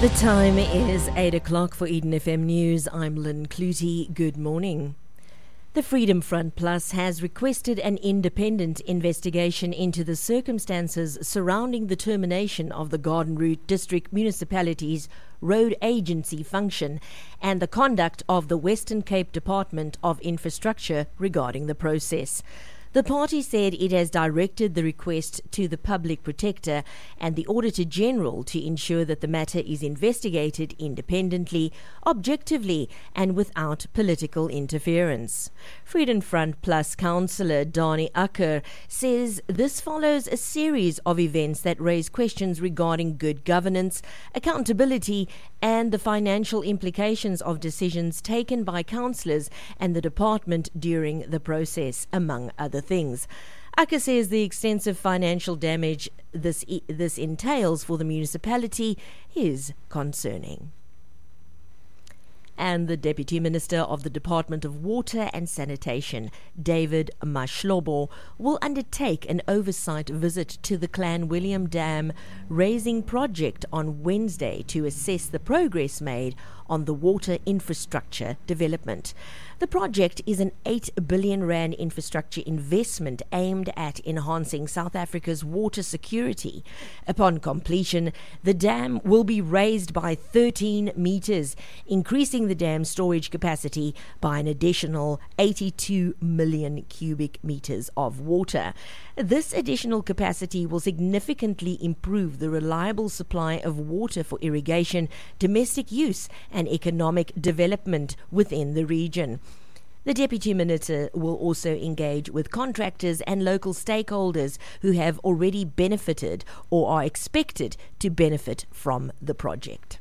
The time is 8 o'clock for Eden FM News. I'm Lynn Clutie. Good morning. The Freedom Front Plus has requested an independent investigation into the circumstances surrounding the termination of the Garden Route District Municipality's road agency function and the conduct of the Western Cape Department of Infrastructure regarding the process. The party said it has directed the request to the Public Protector and the Auditor General to ensure that the matter is investigated independently, objectively and without political interference. Freedom Front Plus councillor Dani Acker says this follows a series of events that raise questions regarding good governance, accountability and the financial implications of decisions taken by councillors and the department during the process, among other things. Acker says the extensive financial damage this entails for the municipality is concerning. And the Deputy Minister of the Department of Water and Sanitation, David Mashlobo, will undertake an oversight visit to the Clan William Dam raising project on Wednesday to assess the progress made on the water infrastructure development. The project is an 8 billion rand infrastructure investment aimed at enhancing South Africa's water security. Upon completion, the dam will be raised by 13 meters, increasing the dam's storage capacity by an additional 82 million cubic meters of water. This additional capacity will significantly improve the reliable supply of water for irrigation, domestic use and economic development within the region. The Deputy Minister will also engage with contractors and local stakeholders who have already benefited or are expected to benefit from the project.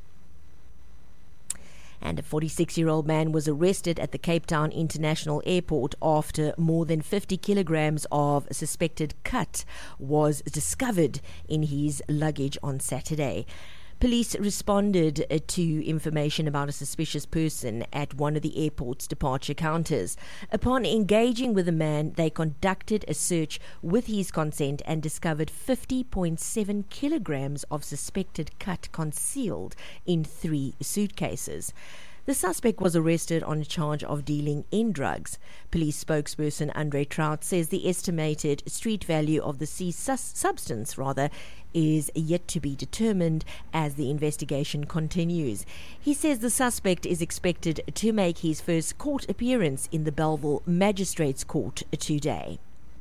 And a 46-year-old man was arrested at the Cape Town International Airport after more than 50 kilograms of suspected khat was discovered in his luggage on Saturday. Police responded to information about a suspicious person at one of the airport's departure counters. Upon engaging with the man, they conducted a search with his consent and discovered 50.7 kilograms of suspected khat concealed in 3 suitcases. The suspect was arrested on a charge of dealing in drugs. Police spokesperson Andre Trout says the estimated street value of the seized substance is yet to be determined as the investigation continues. He says the suspect is expected to make his first court appearance in the Bellville Magistrates Court today.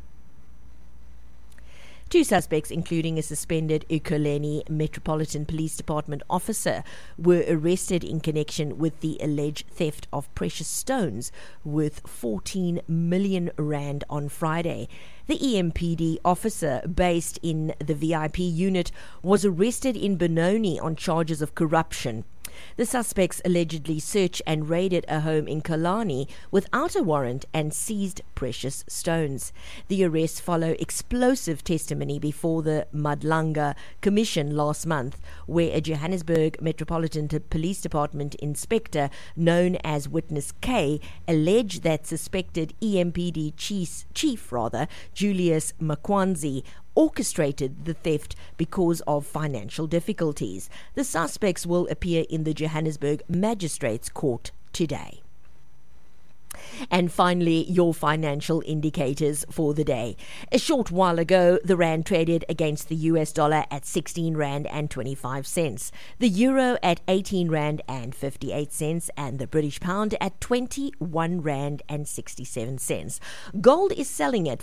2 suspects, including a suspended Ekurhuleni Metropolitan Police Department officer, were arrested in connection with the alleged theft of precious stones worth 14 million rand on Friday. The EMPD officer, based in the VIP unit, was arrested in Benoni on charges of corruption. The suspects allegedly searched and raided a home in Kalani without a warrant and seized precious stones. The arrests follow explosive testimony before the Madlanga Commission last month, where a Johannesburg Metropolitan Police Department inspector known as Witness K alleged that suspected EMPD chief Julius Makwanzi orchestrated the theft because of financial difficulties. The suspects will appear in the Johannesburg Magistrates Court today. And finally, your financial indicators for the day. A short while ago, the rand traded against the US dollar at 16 rand and 25 cents, the euro at 18 rand and 58 cents, and the British pound at 21 rand and 67 cents. Gold is selling at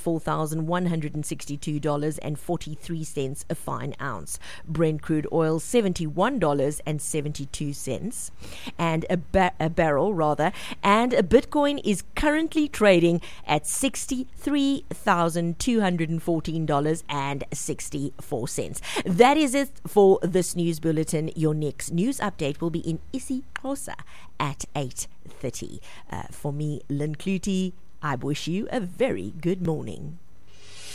$4,162.43 a fine ounce. Brent crude oil $71.72 and a barrel, and a Bitcoin is currently trading at $63,214.64. That is it for this news bulletin. Your next news update will be in isiXhosa at 8:30. For me, Lynn Clutie, I wish you a very good morning.